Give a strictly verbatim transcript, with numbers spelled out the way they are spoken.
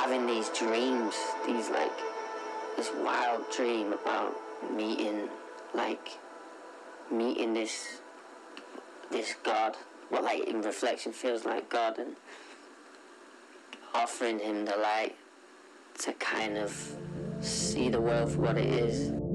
having these dreams, these like, this wild dream about meeting, like, meeting this, this God, what like in reflection feels like God, and offering him the light to kind of see the world for what it is.